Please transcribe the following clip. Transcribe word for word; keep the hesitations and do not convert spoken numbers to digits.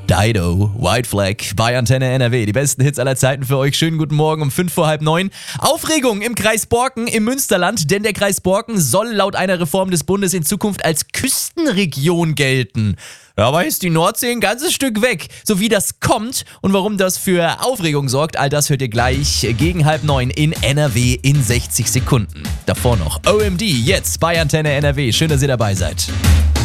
Dido, White Flag bei Antenne N R W. Die besten Hits aller Zeiten für euch. Schönen guten Morgen um fünf vor halb neun. Aufregung im Kreis Borken im Münsterland, denn der Kreis Borken soll laut einer Reform des Bundes in Zukunft als Küstenregion gelten. Dabei ist die Nordsee ein ganzes Stück weg. So wie das kommt und warum das für Aufregung sorgt, all das hört ihr gleich gegen halb neun in N R W in sechzig Sekunden. Davor noch O M D, jetzt bei Antenne N R W. Schön, dass ihr dabei seid.